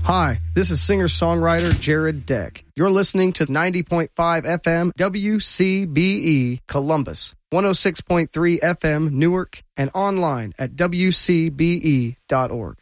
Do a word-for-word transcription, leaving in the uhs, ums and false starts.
Hi, this is singer-songwriter Jared Deck. You're listening to ninety point five F M W C B E Columbus, one oh six point three F M Newark, and online at W C B E dot org.